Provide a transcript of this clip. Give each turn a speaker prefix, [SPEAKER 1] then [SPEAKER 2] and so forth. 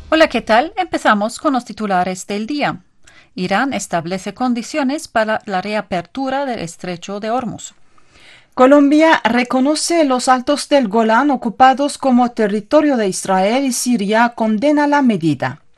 [SPEAKER 1] Hola, ¿qué tal? Empezamos con los titulares del día. Irán establece condiciones para la reapertura del estrecho de Hormuz.
[SPEAKER 2] Colombia reconoce los Altos del Golán ocupados como territorio de Israel y Siria condena la medida.